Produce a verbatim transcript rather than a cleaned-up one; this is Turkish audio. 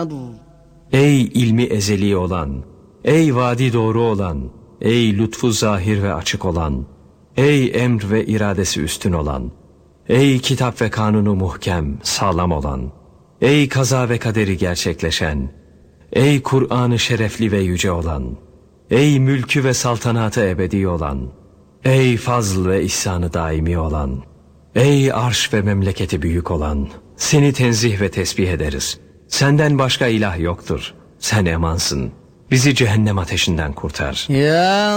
Ey ilmi ezeli olan, ey vadi doğru olan, ey lütfu zahir ve açık olan, ey emr ve iradesi üstün olan, ey kitap ve kanunu muhkem, sağlam olan, ey kaza ve kaderi gerçekleşen, ey Kur'an-ı şerefli ve yüce olan, ey mülkü ve saltanatı ebedi olan, ey fazl ve ihsanı daimi olan, ey arş ve memleketi büyük olan, seni tenzih ve tesbih ederiz. Senden başka ilah yoktur. Sen emansın. Bizi cehennem ateşinden kurtar. Ya